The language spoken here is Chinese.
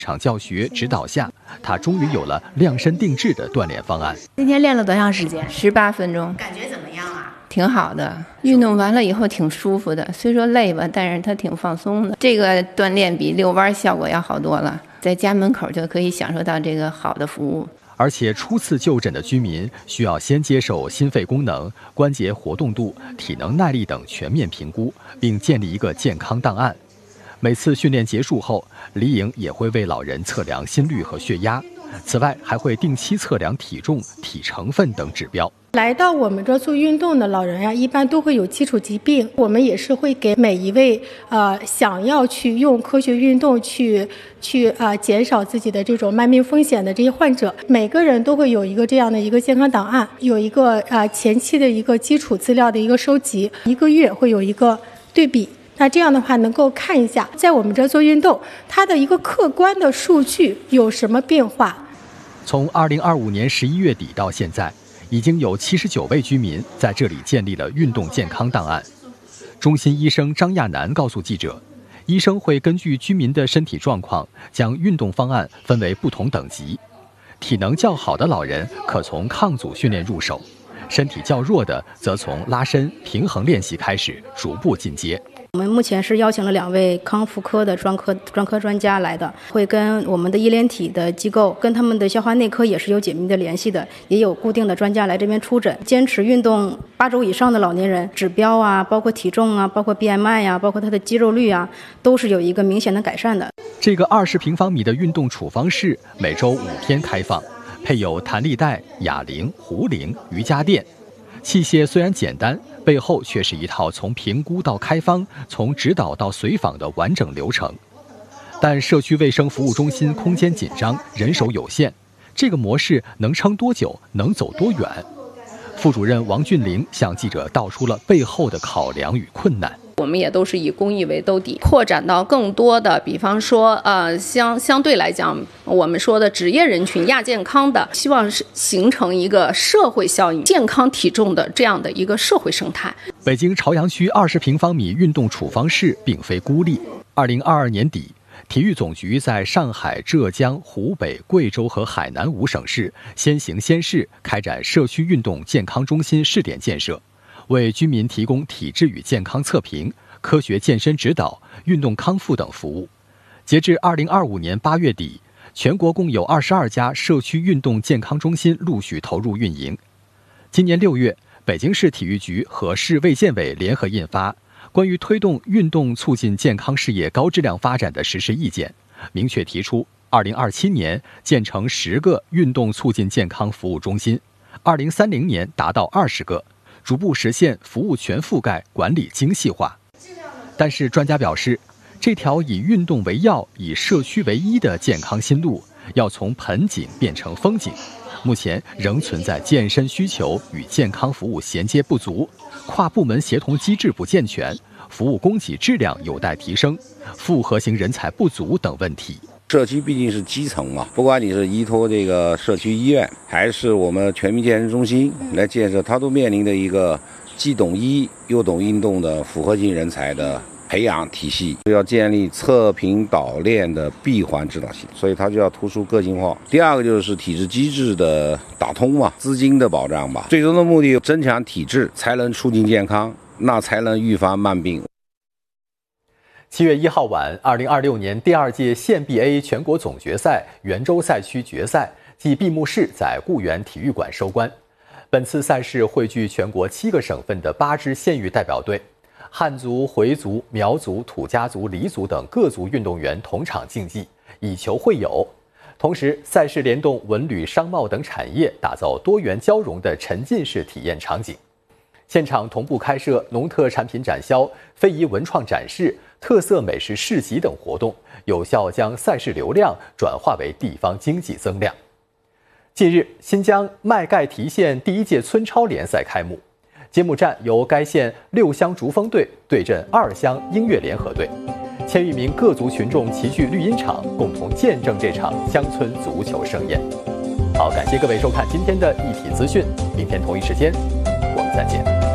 场教学指导下，他终于有了量身定制的锻炼方案。 今天练了多长时间 ？18分钟。 感觉怎么样啊？ 挺好的，运动完了以后挺舒服的，虽说累吧，但是它挺放松的。这个锻炼比遛弯效果要好多了，在家门口就可以享受到这个好的服务。 而且初次就诊的居民需要先接受心肺功能、关节活动度、体能耐力等全面评估，并建立一个健康档案。每次训练结束后，李颖也会为老人测量心率和血压，此外还会定期测量体重、体成分等指标。 来到我们这做运动的老人呀，一般都会有基础疾病，我们也是会给每一位想要去用科学运动去减少自己的这种慢病风险的这些患者，每个人都会有一个这样的一个健康档案，有一个前期的一个基础资料的一个收集，1个月会有一个对比。那这样的话能够看一下在我们这做运动它的一个客观的数据有什么变化。 从2025年11月底到现在，已经有79位居民在这里建立了运动健康档案。中心医生张亚楠告诉记者，医生会根据居民的身体状况，将运动方案分为不同等级。体能较好的老人可从抗阻训练入手，身体较弱的则从拉伸、平衡练习开始，逐步进阶。 我们目前是邀请了2位康复科的专科专家来的，会跟我们的医联体的机构跟他们的消化内科也是有紧密的联系的，也有固定的专家来这边出诊。坚持运动8周以上的老年人，指标啊，包括体重啊，包括 BMI 啊，包括他的肌肉率啊，都是有一个明显的改善的。 这个20平方米的运动处方室每周5天开放，配有弹力带、哑铃、壶铃、瑜伽垫。器械虽然简单，背后却是一套从评估到开方、从指导到随访的完整流程。但社区卫生服务中心空间紧张，人手有限，这个模式能撑多久，能走多远？副主任王俊玲向记者道出了背后的考量与困难。 我们也都是以公益为兜底，扩展到更多的，比方说相对来讲，我们说的职业人群亚健康的，希望是形成一个社会效应、健康体重的这样的一个社会生态。 北京朝阳区20平方米运动处方室并非孤立。2022年底，体育总局在上海、浙江、湖北、贵州和海南5省市先行先试，开展社区运动健康中心试点建设，为居民提供体质与健康测评、科学健身指导、运动康复等服务。截至2025年8月底，全国共有22家社区运动健康中心陆续投入运营。今年6月，北京市体育局和市卫健委联合印发《关于推动运动促进健康事业高质量发展的实施意见》，明确提出2027年建成10个运动促进健康服务中心，2030年达到20个，逐步实现服务全覆盖、管理精细化。但是专家表示，这条以运动为要、以社区为依的健康新路，要从盆景变成风景，目前仍存在健身需求与健康服务衔接不足，跨部门协同机制不健全，服务供给质量有待提升，复合型人才不足等问题。 社区毕竟是基层嘛，不管你是依托这个社区医院，还是我们全民健身中心来建设，它都面临的一个既懂医又懂运动的复合型人才的培养体系，要建立测评导练的闭环指导系统，所以它就要突出个性化。第二个就是体制机制的打通嘛，资金的保障吧，最终的目的增强体质，才能促进健康，那才能预防慢病。 7月1号晚，2026年第2届县 BA 全国总决赛圆州赛区决赛暨闭幕式在固原体育馆收官。本次赛事汇聚全国7个省份的8支县域代表队，汉族、回族、苗族、土家族、黎族等各族运动员同场竞技，以球会友。同时，赛事联动文旅、商贸等产业，打造多元交融的沉浸式体验场景。现场同步开设农特产品展销、非遗文创展示、特色美食市集等活动，有效将赛事流量转化为地方经济增量。近日，新疆麦盖提县第1届村超联赛开幕，揭幕战由该县6乡竹风队对阵2乡音乐联合队，1000余名各族群众齐聚绿茵场，共同见证这场乡村足球盛宴。好，感谢各位收看今天的一体资讯，明天同一时间我们再见。